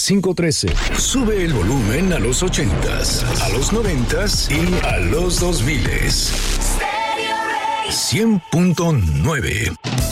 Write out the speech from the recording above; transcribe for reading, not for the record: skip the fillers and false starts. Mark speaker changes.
Speaker 1: 513. Sube el volumen a los 80s, a los 90s y a los 2000s. 100.9.